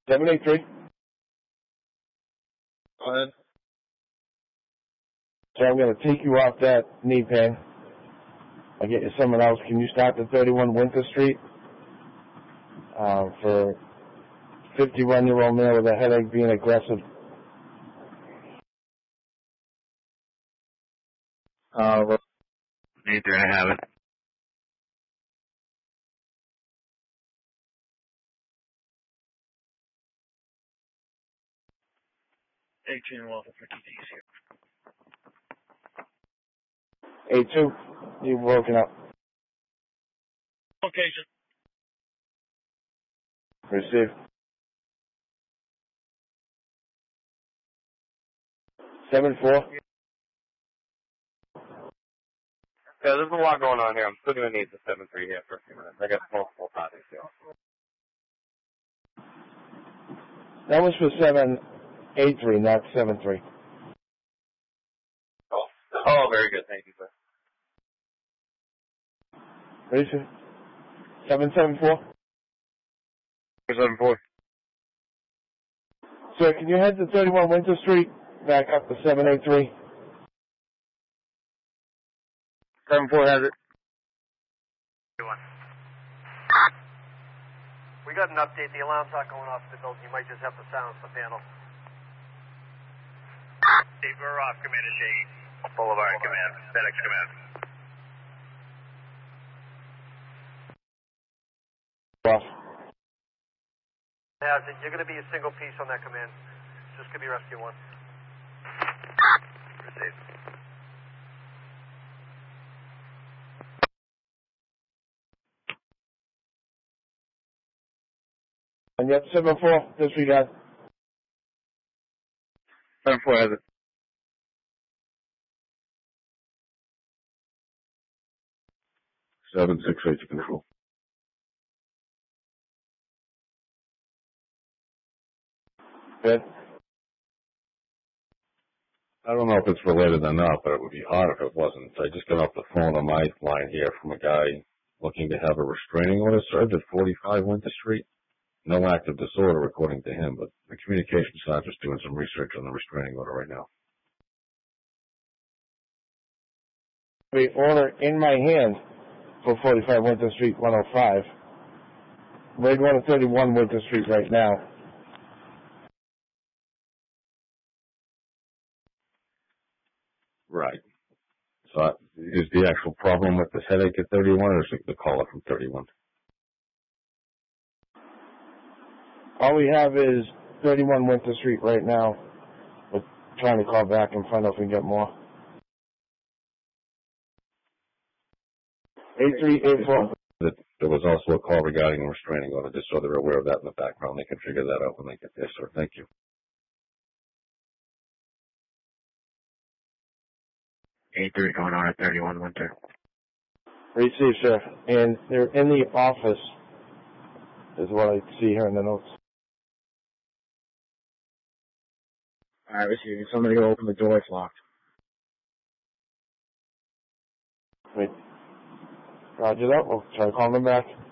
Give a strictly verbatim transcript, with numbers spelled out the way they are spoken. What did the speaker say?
seven eight three. Go ahead. So I'm going to take you off that knee pain. I'll get you someone else. Can you start the thirty-one Winter Street uh, for fifty-one-year-old male with a headache being aggressive? Uh, well, neither I have it. eighteen Walter for T Ts here. A two, you've woken up. Location. Receive. seven four. Yeah, there's a lot going on here. I'm still going to need the seven three here for a few minutes. I got multiple topics here. That was for seven eight three, not seven three. Oh, oh, very good. Thank you, sir. Ready, sir? seven seven four. seven four. Sir, can you head to thirty-one Winter Street, back up to seven eight three? seven four has it. We got an update. The alarm's not going off in the building. You might just have to silence the panel. Steve, we're off. Commander Shea. Boulevard, command. FedEx command. Off. Has it. You're going to be a single piece on that command. Just could be rescue one. Received. And yep, seven four, disregard. seven four has it. seven six eight to control. Good. I don't know if it's related or not, but it would be hard if it wasn't. I just got off the phone on my line here from a guy looking to have a restraining order served at forty-five Winter Street. No active disorder, according to him, but the communications sergeant's doing some research on the restraining order right now. The order in my hand for forty-five Winter Street, one oh five. We're going to thirty-one Winter Street right now. Right. So uh, is the actual problem with this headache at thirty-one, or is it the caller from thirty-one? All we have is thirty-one Winter Street right now. We're trying to call back and find out if we can get more. eight three eight four. There was also a call regarding a restraining order, just so they're aware of that in the background. They can figure that out when they get there, sir. Thank you. eight three going on at thirty-one Winter. Receive, sir. And they're in the office, is what I see here in the notes. All right, receiving. Somebody go open the door. It's locked. Wait. Roger that. We'll try calling them back.